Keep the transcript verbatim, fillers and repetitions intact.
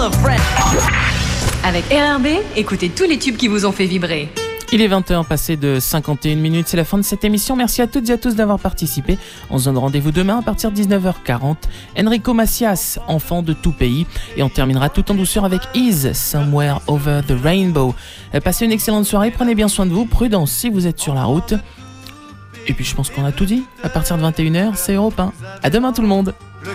Avec R R B, écoutez tous les tubes qui vous ont fait vibrer. Il est vingt heures passé de cinquante et une minutes, c'est la fin de cette émission. Merci à toutes et à tous d'avoir participé. On se donne rendez-vous demain à partir de dix-neuf heures quarante. Enrico Macias, enfant de tout pays. Et on terminera tout en douceur avec Is Somewhere Over the Rainbow. Passez une excellente soirée, prenez bien soin de vous, prudence si vous êtes sur la route. Et puis je pense qu'on a tout dit. À partir de vingt et une heures, c'est Europe un. À demain tout le monde.